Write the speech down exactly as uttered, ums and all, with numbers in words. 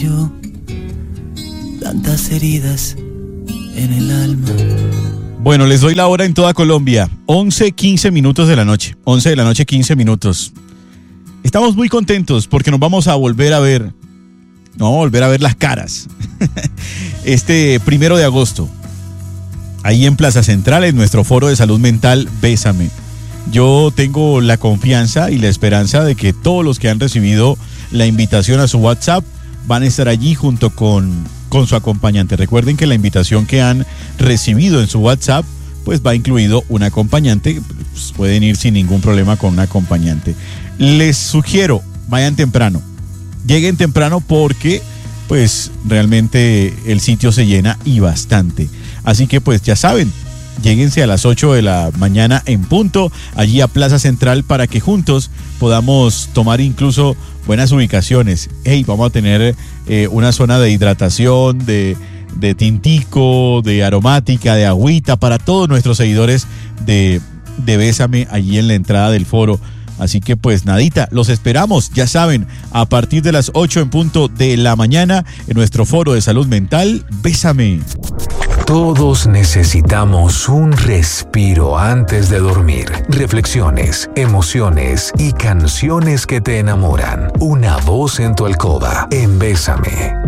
yo, tantas heridas en el alma. Bueno, les doy la hora en toda Colombia, once quince minutos de la noche, once de la noche, quince minutos. Estamos muy contentos porque nos vamos a volver a ver, nos vamos a volver a ver las caras, este primero de agosto, ahí en Plaza Central, en nuestro foro de salud mental, Bésame. Yo tengo la confianza y la esperanza de que todos los que han recibido la invitación a su WhatsApp van a estar allí junto con, con su acompañante. Recuerden que la invitación que han recibido en su WhatsApp pues va incluido un acompañante, pues pueden ir sin ningún problema con un acompañante. Les sugiero, vayan temprano, lleguen temprano porque pues realmente el sitio se llena y bastante. Así que pues ya saben, lléguense a las ocho de la mañana en punto, allí a Plaza Central para que juntos podamos tomar incluso buenas ubicaciones. Hey, vamos a tener eh, una zona de hidratación, de, de tintico, de aromática, de agüita para todos nuestros seguidores de, de Bésame allí en la entrada del foro. Así que pues nadita, los esperamos, ya saben, a partir de las ocho en punto de la mañana en nuestro foro de salud mental, Bésame. Todos necesitamos un respiro antes de dormir. Reflexiones, emociones y canciones que te enamoran. Una voz en tu alcoba en Bésame.